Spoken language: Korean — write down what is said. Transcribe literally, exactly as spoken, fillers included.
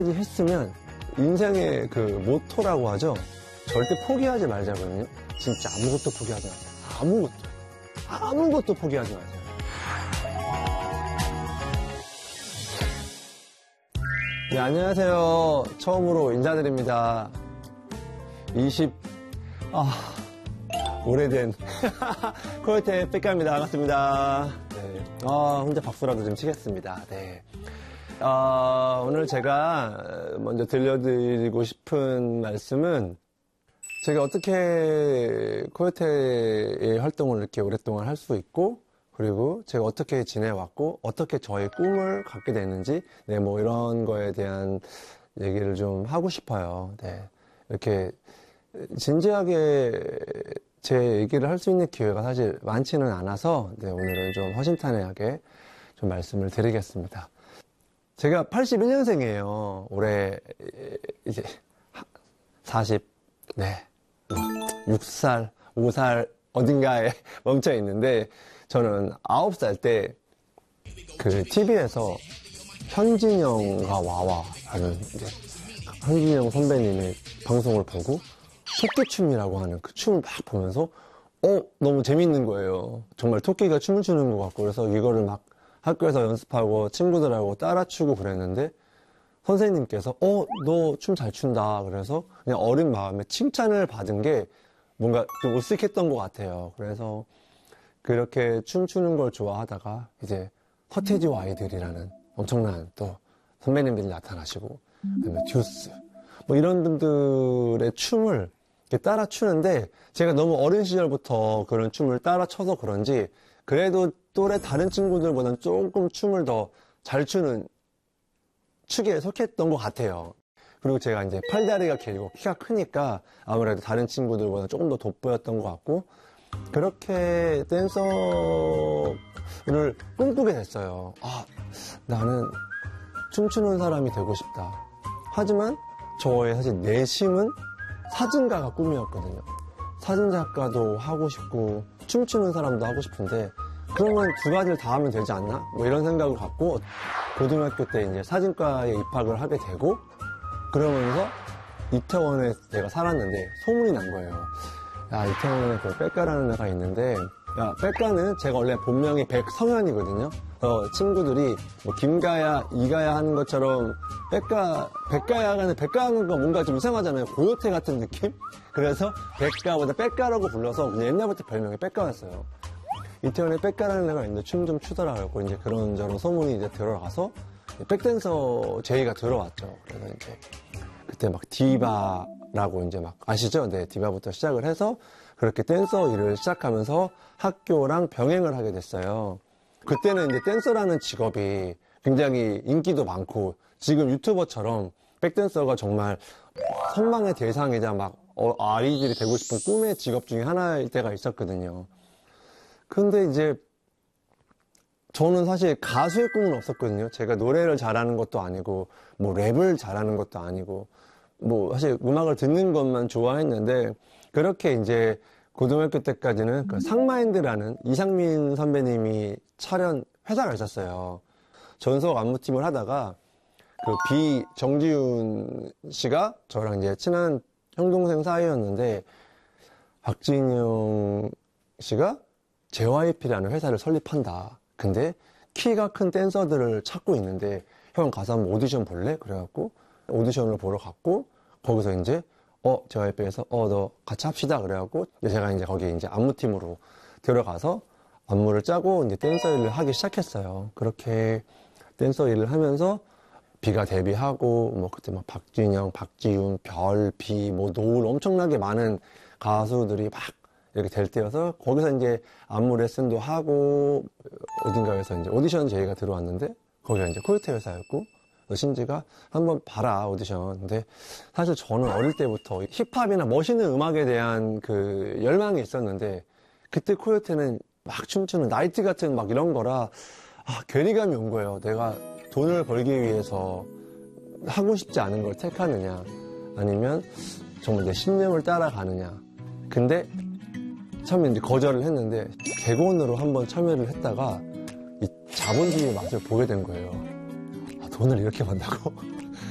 했으면 인생의 그 모토라고 하죠. 절대 포기하지 말자거든요. 진짜 아무것도 포기하지 마세요. 아무것도. 아무것도 포기하지 마세요. 네, 안녕하세요. 처음으로 인사드립니다. 이십, 아, 오래된 코요태 백가입니다. 반갑습니다. 네. 아, 혼자 박수라도 좀 치겠습니다. 네. 아, 오늘 제가 먼저 들려드리고 싶은 말씀은 제가 어떻게 코요태의 활동을 이렇게 오랫동안 할 수 있고, 그리고 제가 어떻게 지내왔고, 어떻게 저의 꿈을 갖게 됐는지, 네, 뭐 이런 거에 대한 얘기를 좀 하고 싶어요. 네. 이렇게 진지하게 제 얘기를 할 수 있는 기회가 사실 많지는 않아서, 네, 오늘은 좀 허심탄회하게 좀 말씀을 드리겠습니다. 제가 팔십일 년생이에요. 올해 이제 사십, 네, 육 살, 오 살 어딘가에 멈춰 있는데, 저는 아홉 살 때 그 티비에서 현진영과 와와 하는 이제 현진영 선배님의 방송을 보고 토끼춤이라고 하는 그 춤을 막 보면서 어 너무 재밌는 거예요. 정말 토끼가 춤을 추는 것 같고, 그래서 이거를 막 학교에서 연습하고 친구들하고 따라 추고 그랬는데, 선생님께서 어 너 춤 잘 춘다, 그래서 그냥 어린 마음에 칭찬을 받은 게 뭔가 좀 으쓱했던 것 같아요. 그래서 그렇게 춤추는 걸 좋아하다가 이제 서태지와 아이들이라는 엄청난 또 선배님들이 나타나시고, 그다음에 듀스 뭐 이런 분들의 춤을 이렇게 따라 추는데, 제가 너무 어린 시절부터 그런 춤을 따라 춰서 그런지 그래도 또래 다른 친구들보다는 조금 춤을 더 잘 추는 축에 속했던 것 같아요. 그리고 제가 이제 팔다리가 길고 키가 크니까 아무래도 다른 친구들보다 조금 더 돋보였던 것 같고, 그렇게 댄서를 꿈꾸게 됐어요. 아, 나는 춤추는 사람이 되고 싶다. 하지만 저의 사실 내심은 사진가가 꿈이었거든요. 사진작가도 하고 싶고 춤추는 사람도 하고 싶은데, 그러면 두 가지를 다 하면 되지 않나? 뭐 이런 생각을 갖고 고등학교 때 이제 사진과에 입학을 하게 되고, 그러면서 이태원에 내가 살았는데 소문이 난 거예요. 야, 이태원에 그 백가라는 애가 있는데, 야, 백가는 제가 원래 본명이 백성현이거든요. 어, 친구들이 뭐 김가야, 이가야 하는 것처럼 백가, 백가야가 백가 하는 거 뭔가 좀 이상하잖아요. 고요태 같은 느낌? 그래서 백가보다 백가라고 불러서 그냥 옛날부터 별명이 백가였어요. 이태원에 백가라는 애가 있는데 춤 좀 추더라고. 이제 그런저런 소문이 이제 들어가서 백댄서 제의가 들어왔죠. 그래서 이제 그때 막 디바라고 이제 막 아시죠? 네, 디바부터 시작을 해서 그렇게 댄서 일을 시작하면서 학교랑 병행을 하게 됐어요. 그때는 이제 댄서라는 직업이 굉장히 인기도 많고, 지금 유튜버처럼 백댄서가 정말 선망의 대상이자 막 어, 아이들이 되고 싶은 꿈의 직업 중에 하나일 때가 있었거든요. 근데 이제 저는 사실 가수의 꿈은 없었거든요. 제가 노래를 잘하는 것도 아니고, 뭐 랩을 잘하는 것도 아니고, 뭐 사실 음악을 듣는 것만 좋아했는데, 그렇게 이제 고등학교 때까지는 그 상마인드라는 이상민 선배님이 차련 회사가 있었어요. 전속 안무팀을 하다가 그 비 정지훈 씨가 저랑 이제 친한 형동생 사이였는데, 박진영 씨가 제이와이피라는 회사를 설립한다. 근데 키가 큰 댄서들을 찾고 있는데 형 가서 한번 오디션 볼래? 그래갖고 오디션을 보러 갔고, 거기서 이제 어 제이와이피에서 어 너 같이 합시다 그래갖고 제가 이제 거기 이제 안무팀으로 들어가서 안무를 짜고 이제 댄서 일을 하기 시작했어요. 그렇게 댄서 일을 하면서 비가 데뷔하고, 뭐 그때 막 박진영, 박지윤, 별, 비, 뭐 노을 엄청나게 많은 가수들이 막 이렇게 될 때여서, 거기서 이제 안무 레슨도 하고, 어딘가에서 이제 오디션 제의가 들어왔는데, 거기가 이제 코요태 회사였고, 신지가 한번 봐라, 오디션. 근데 사실 저는 어릴 때부터 힙합이나 멋있는 음악에 대한 그 열망이 있었는데, 그때 코요태는 막 춤추는 나이트 같은 막 이런 거라, 아, 괴리감이 온 거예요. 내가 돈을 벌기 위해서 하고 싶지 않은 걸 택하느냐, 아니면 정말 내 신념을 따라가느냐. 근데 처음에 이제 거절을 했는데, 객원으로 한번 참여를 했다가 이 자본주의의 맛을 보게 된 거예요. 아, 돈을 이렇게 번다고?